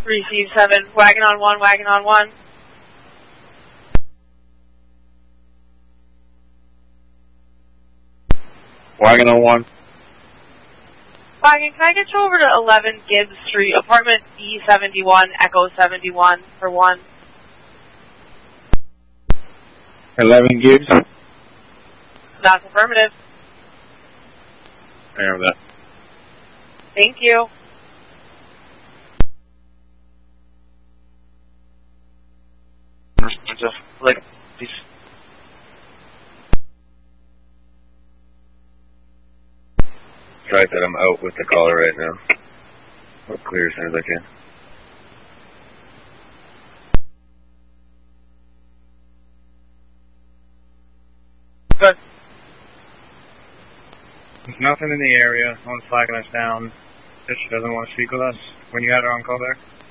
Receive 7. Wagon on 1, wagon on 1. Wagon on 1. Wagon, can I get you over to 11 Gibbs Street, apartment E71, Echo 71 for 1? 11 Gibbs? That's affirmative. I have that. Thank you. Just like these. Right that I'm out with the caller right now. I'll clear as soon as I can. Good. There's nothing in the area. No one's flagging us down. She doesn't want to speak with us. When you had her on call there?